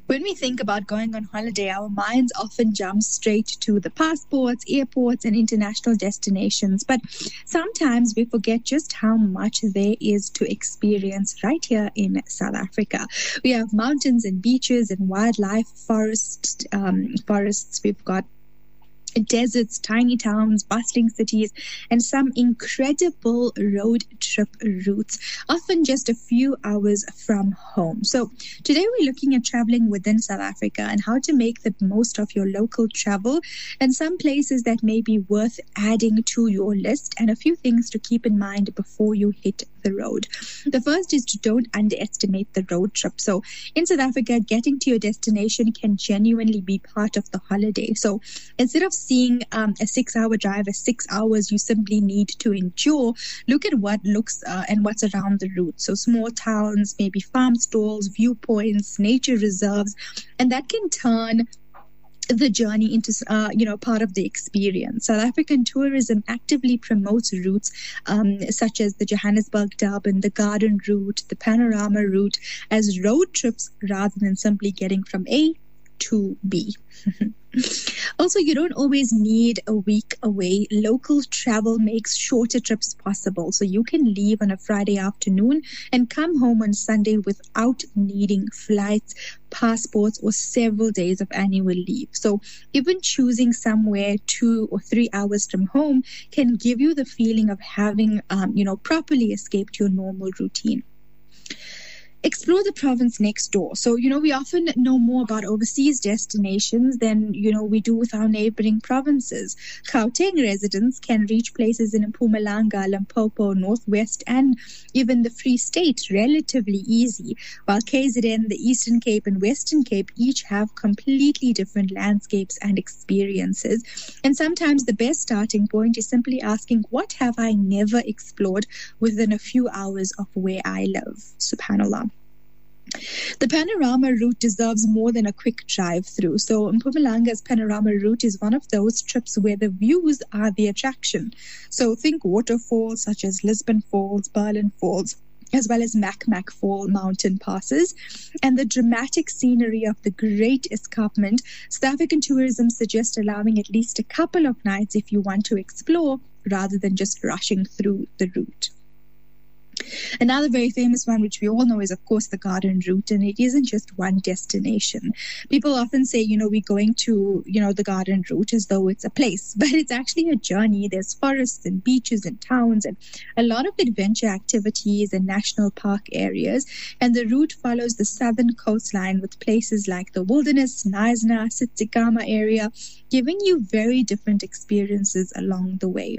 When we think about going on holiday, our minds often jump straight to the passports, airports, and international destinations. But sometimes we forget just how much there is to experience right here in South Africa. We have mountains and beaches and wildlife, forests. We've got deserts, tiny towns, bustling cities, and some incredible road trip routes, often just a few hours from home. So today we're looking at traveling within South Africa and how to make the most of your local travel and some places that may be worth adding to your list and a few things to keep in mind before you hit the road. The first is to don't underestimate the road trip. So in South Africa, getting to your destination can genuinely be part of the holiday. So instead of seeing a 6-hour drive as 6 hours you simply need to endure, look at what looks and what's around the route. So small towns, maybe farm stalls, viewpoints, nature reserves, and that can turn the journey into part of the experience. South African tourism actively promotes routes such as the Johannesburg Durban, the Garden route, the Panorama route as road trips rather than simply getting from A to B. Also, you don't always need a week away. Local travel makes shorter trips possible. So you can leave on a Friday afternoon and come home on Sunday without needing flights, passports, or several days of annual leave. So even choosing somewhere 2 or 3 hours from home can give you the feeling of having, properly escaped your normal routine. Explore the province next door. So, we often know more about overseas destinations than, we do with our neighboring provinces. Gauteng residents can reach places in Mpumalanga, Limpopo, Northwest, and even the Free State relatively easy, while KZN, the Eastern Cape, and Western Cape each have completely different landscapes and experiences. And sometimes the best starting point is simply asking, what have I never explored within a few hours of where I live? Subhanallah. The Panorama route deserves more than a quick drive through. So Mpumalanga's Panorama route is one of those trips where the views are the attraction. So think waterfalls such as Lisbon Falls, Berlin Falls, as well as Mac Fall mountain passes, and the dramatic scenery of the Great Escarpment. South African tourism suggests allowing at least a couple of nights if you want to explore rather than just rushing through the route. Another very famous one, which we all know, is, of course, the Garden route, and it isn't just one destination. People often say, we're going to, the Garden route as though it's a place, but it's actually a journey. There's forests and beaches and towns and a lot of adventure activities and national park areas, and the route follows the southern coastline with places like the Wilderness, Knysna, Tsitsikamma area, giving you very different experiences along the way.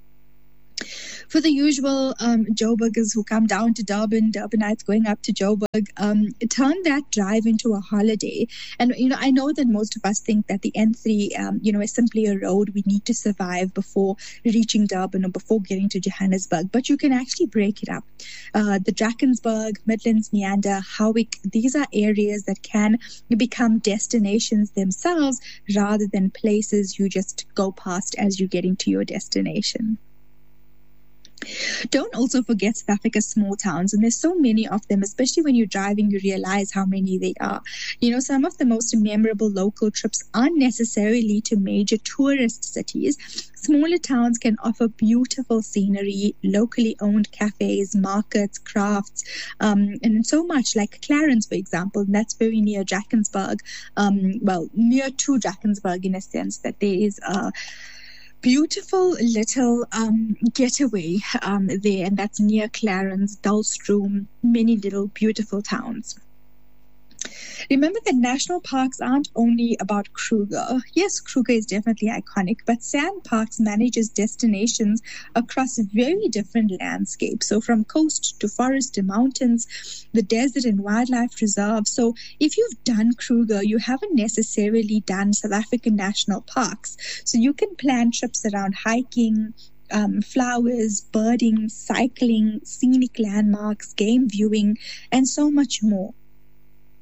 For the usual Joburgers who come down to Durban, Durbanites going up to Joburg, turn that drive into a holiday. And, I know that most of us think that the N3, is simply a road we need to survive before reaching Durban or before getting to Johannesburg. But you can actually break it up. The Drakensberg, Midlands, Neander, Howick, these are areas that can become destinations themselves rather than places you just go past as you get into your destination. Don't also forget South Africa's small towns, and there's so many of them, especially when you're driving, you realize how many they are. Some of the most memorable local trips aren't necessarily to major tourist cities. Smaller towns can offer beautiful scenery, locally owned cafes, markets, crafts, and so much, like Clarence, for example. And that's very near Drakensberg, near to Drakensberg in a sense that there is a beautiful little getaway there, and that's near Clarence, Dullstroom, many little beautiful towns. Remember that national parks aren't only about Kruger. Yes, Kruger is definitely iconic, but SANParks manages destinations across very different landscapes. So from coast to forest to mountains, the desert and wildlife reserve. So if you've done Kruger, you haven't necessarily done South African national parks. So you can plan trips around hiking, flowers, birding, cycling, scenic landmarks, game viewing, and so much more.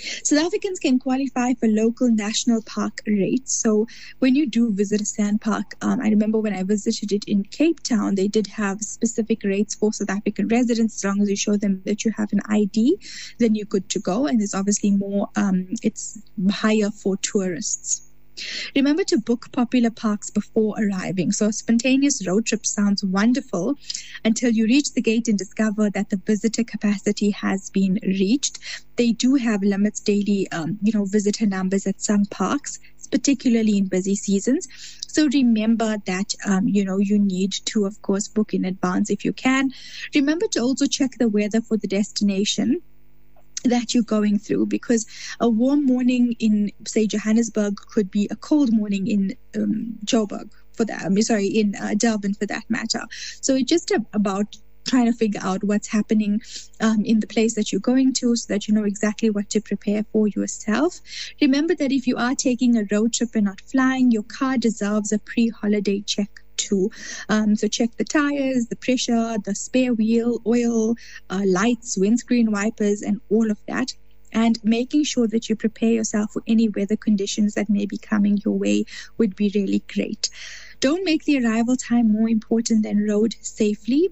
South Africans can qualify for local national park rates. So when you do visit a sand park, I remember when I visited it in Cape Town, they did have specific rates for South African residents. As long as you show them that you have an ID, then you're good to go. And there's obviously more, it's higher for tourists. Remember to book popular parks before arriving. So a spontaneous road trip sounds wonderful until you reach the gate and discover that the visitor capacity has been reached. They do have limits daily, visitor numbers at some parks, particularly in busy seasons. So remember that, you need to, of course, book in advance if you can. Remember to also check the weather for the destination that you're going through, because a warm morning in, say, Johannesburg could be a cold morning in Joburg for that. In Durban for that matter. So it's just about trying to figure out what's happening in the place that you're going to, so that you know exactly what to prepare for yourself. Remember that if you are taking a road trip and not flying, your car deserves a pre-holiday check too. So check the tires, the pressure, the spare wheel, oil, lights, windscreen wipers, and all of that. And making sure that you prepare yourself for any weather conditions that may be coming your way would be really great. Don't make the arrival time more important than road safely.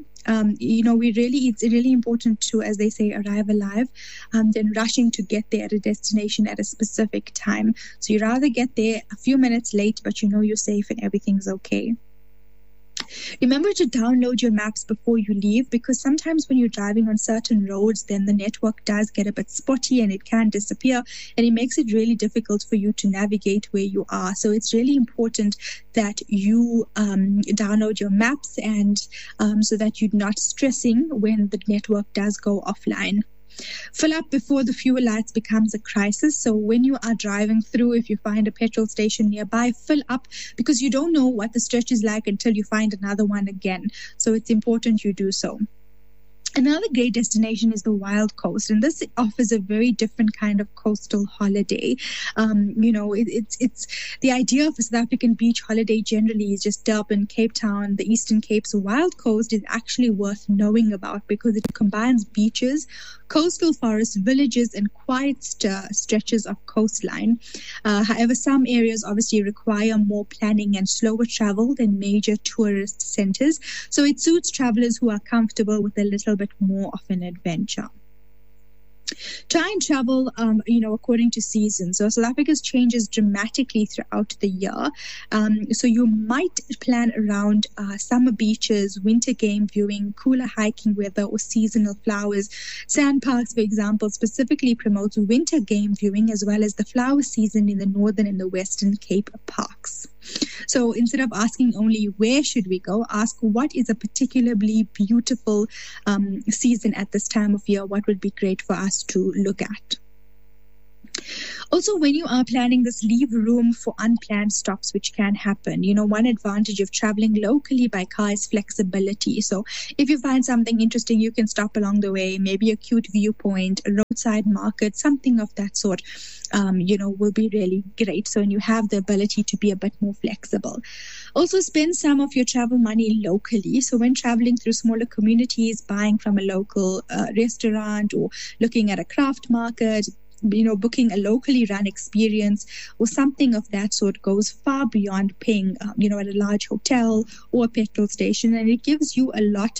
It's really important to, as they say, arrive alive than rushing to get there at a destination at a specific time. So you rather get there a few minutes late, but you know you're safe and everything's okay. Remember to download your maps before you leave, because sometimes when you're driving on certain roads, then the network does get a bit spotty and it can disappear, and it makes it really difficult for you to navigate where you are. So it's really important that you download your maps, and so that you're not stressing when the network does go offline. Fill up before the fuel lights becomes a crisis. So when you are driving through, if you find a petrol station nearby, fill up, because you don't know what the stretch is like until you find another one again. So it's important you do so. Another great destination is the Wild Coast, and this offers a very different kind of coastal holiday. It's the idea of a South African beach holiday generally is just Durban, Cape Town, the Eastern Cape. So Wild Coast is actually worth knowing about because it combines beaches, coastal forests, villages, and quiet stretches of coastline. However, some areas obviously require more planning and slower travel than major tourist centers. So it suits travelers who are comfortable with a little bit more of an adventure. Try and travel, according to seasons. So South Africa's changes dramatically throughout the year. So you might plan around summer beaches, winter game viewing, cooler hiking weather, or seasonal flowers. Sand Parks, for example, specifically promotes winter game viewing as well as the flower season in the Northern and the Western Cape parks. So instead of asking only where should we go, ask what is a particularly beautiful season at this time of year, what would be great for us to look at. Also, when you are planning this, leave room for unplanned stops, which can happen. One advantage of traveling locally by car is flexibility. So if you find something interesting, you can stop along the way, maybe a cute viewpoint, a roadside market, something of that sort, will be really great. So when you have the ability to be a bit more flexible. Also, spend some of your travel money locally. So when traveling through smaller communities, buying from a local restaurant or looking at a craft market, booking a locally run experience or something of that sort goes far beyond paying, at a large hotel or a petrol station. And it gives you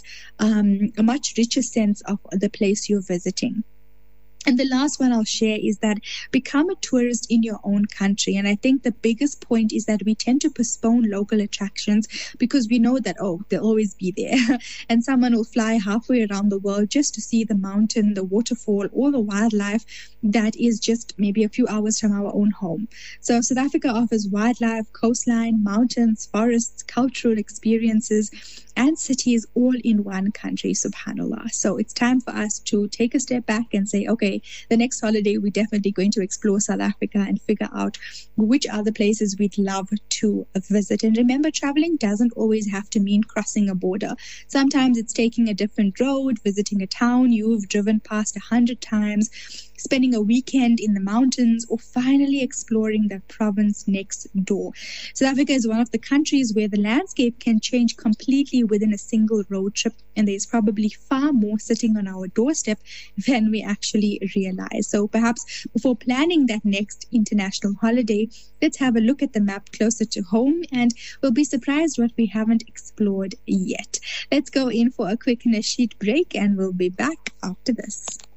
a much richer sense of the place you're visiting. And the last one I'll share is that become a tourist in your own country. And I think the biggest point is that we tend to postpone local attractions because we know that, they'll always be there. And someone will fly halfway around the world just to see the mountain, the waterfall, or the wildlife that is just maybe a few hours from our own home. So South Africa offers wildlife, coastline, mountains, forests, cultural experiences, and cities all in one country, subhanAllah. So it's time for us to take a step back and say, okay, the next holiday, we're definitely going to explore South Africa and figure out which other places we'd love to visit. And remember, traveling doesn't always have to mean crossing a border. Sometimes it's taking a different road, visiting a town you've driven past 100 times, spending a weekend in the mountains, or finally exploring the province next door. South Africa is one of the countries where the landscape can change completely within a single road trip, and there's probably far more sitting on our doorstep than we actually realize. So perhaps before planning that next international holiday, let's have a look at the map closer to home, and we'll be surprised what we haven't explored yet. Let's go in for a quick Nasheed break, and we'll be back after this.